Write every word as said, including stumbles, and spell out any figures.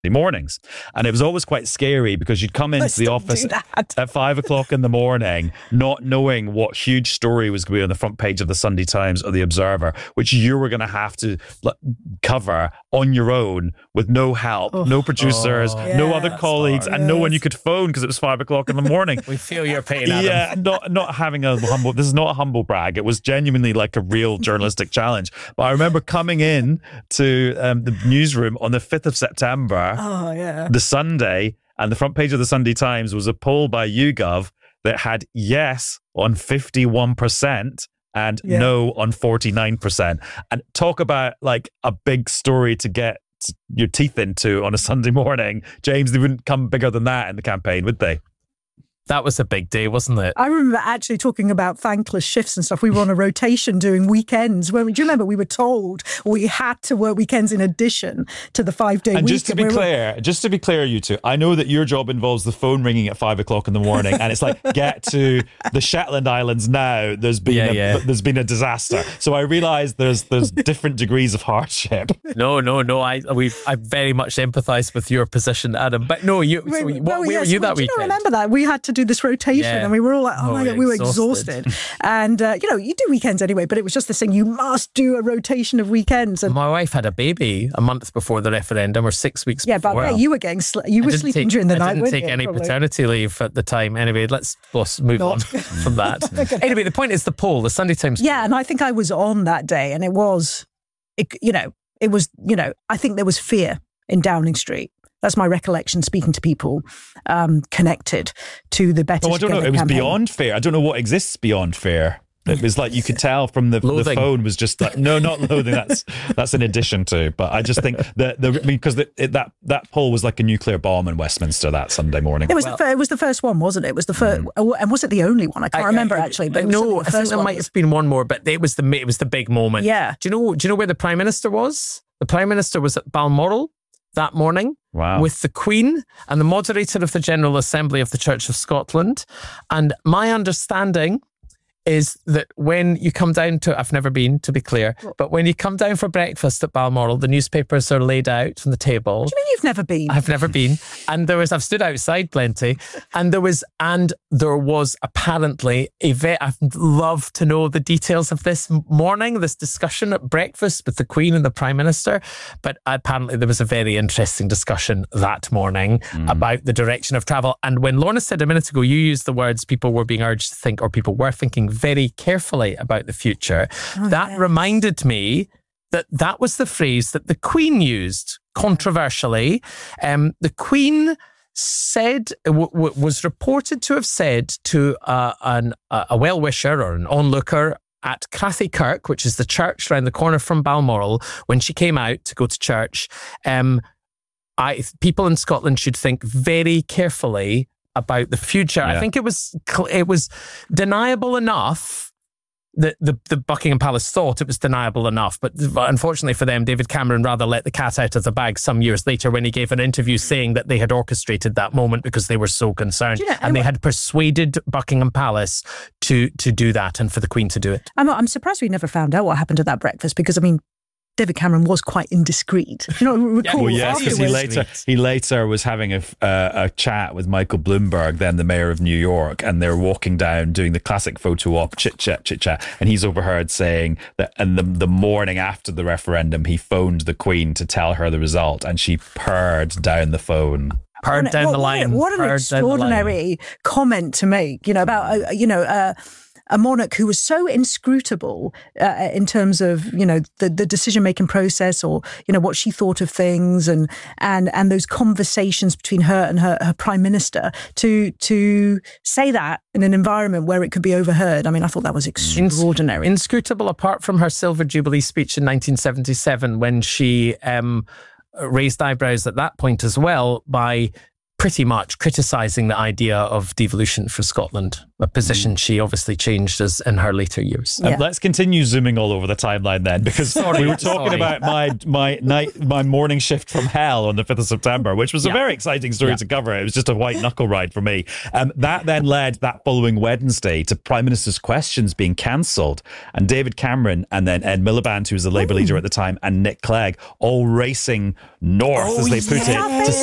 mornings. And it was always quite scary because you'd come into the office at five o'clock in the morning, not knowing what huge story was going to be on the front page of the Sunday Times or the Observer, which you were going to have to cover on your own with no help, oh. no producers, oh, yeah, no other colleagues, and yes. no one you could phone because it was five o'clock in the morning. We feel your pain, Adam. Yeah, not, not having a humble, this is not a humble brag. It was genuinely like a real journalistic challenge. But I remember coming in to um, the newsroom on the fifth of September, Oh, yeah. the Sunday, and the front page of the Sunday Times was a poll by YouGov that had yes on fifty-one percent and yeah. no on forty-nine percent. And talk about like a big story to get your teeth into on a Sunday morning. James, they wouldn't come bigger than that in the campaign, would they? That was a big day, wasn't it? I remember actually talking about thankless shifts and stuff. We were on a rotation doing weekends. When, do you remember we were told we had to work weekends in addition to the five-day week? And just to be clear, just to be clear, you two, I know that your job involves the phone ringing at five o'clock in the morning, and it's like, get to the Shetland Islands now. There's been yeah, a, yeah. there's been a disaster. So I realise there's there's different degrees of hardship. No, no, no. I we I very much empathise with your position, Adam. But no, you. So what, well, where yes, were you well, that do you weekend? Remember that we had to do this rotation, yeah. and we were all like, "Oh, oh my god," we were exhausted. exhausted. And uh, you know, you do weekends anyway, but it was just this thing: you must do a rotation of weekends. And my wife had a baby a month before the referendum, or six weeks. Yeah, before. but yeah, you were getting sl- you were sleeping take, during the I night. I didn't take you, any probably. paternity leave at the time. Anyway, let's let's move Not. on from that. Anyway, the point is the poll, the Sunday Times. Yeah, poll. and I think I was on that day, and it was, it, you know, it was, you know, I think there was fear in Downing Street. That's my recollection, speaking to people um, connected to the Better Oh, I don't Together know. It was campaign. beyond fear. I don't know what exists beyond fear. It was like you could tell from the, the phone was just like, no, not loathing. That's that's an addition to. But I just think that the because the, it, that that poll was like a nuclear bomb in Westminster that Sunday morning. It was well, the it was the first one, wasn't it? It was the first, mm. and was it the only one? I can't I, remember I, actually. But no, I think there one. might have been one more. But it was the it was the big moment. Yeah. Do you know? Do you know where the Prime Minister was? The Prime Minister was at Balmoral that morning. Wow. With the Queen and the moderator of the General Assembly of the Church of Scotland. And my understanding is that when you come down to, I've never been, to be clear, but when you come down for breakfast at Balmoral, the newspapers are laid out on the table. What do you mean you've never been? I've never been. And there was, I've stood outside plenty, and there was, and there was apparently a very, I'd love to know the details of this morning, this discussion at breakfast with the Queen and the Prime Minister, but apparently there was a very interesting discussion that morning mm. about the direction of travel. And when Lorna said a minute ago, you used the words people were being urged to think, or people were thinking very carefully about the future. Oh, that yes. reminded me that that was the phrase that the Queen used controversially. Um, the Queen said, w- w- was reported to have said to uh, an, a well-wisher or an onlooker at Crathy Kirk, which is the church around the corner from Balmoral, when she came out to go to church, um, I, people in Scotland should think very carefully about the future. Yeah. I think it was it was deniable enough that the, the Buckingham Palace thought it was deniable enough, but unfortunately for them, David Cameron rather let the cat out of the bag some years later when he gave an interview saying that they had orchestrated that moment because they were so concerned, you know, and they had persuaded Buckingham Palace to to do that and for the Queen to do it. I'm, I'm surprised we never found out what happened at that breakfast, because I mean, David Cameron was quite indiscreet. You know, recall well, yes, because he later he later was having a, uh, a chat with Michael Bloomberg, then the mayor of New York, and they're walking down doing the classic photo op, chit chat, chit chat, and he's overheard saying that. And the the morning after the referendum, he phoned the Queen to tell her the result, and she purred down the phone. Purred down what, the line. What, what an extraordinary comment to make. You know about uh, you know. Uh, a monarch who was so inscrutable uh, in terms of, you know, the, the decision-making process, or, you know, what she thought of things, and and and those conversations between her and her, her prime minister, to to say that in an environment where it could be overheard. I mean, I thought that was extraordinary. Inscrutable, apart from her Silver Jubilee speech in nineteen seventy-seven, when she um, raised eyebrows at that point as well by pretty much criticising the idea of devolution for Scotland, a position mm. she obviously changed as in her later years. Yeah. Um, let's continue zooming all over the timeline then, because sorry, we were talking sorry. about my my night my morning shift from hell on the fifth of September, which was yeah. a very exciting story yeah. to cover. It was just a white knuckle ride for me. Um, that then led that following Wednesday to Prime Minister's Questions being cancelled, and David Cameron and then Ed Miliband, who was the Labour Ooh. leader at the time, and Nick Clegg all racing north, oh, as they put yeah. it, to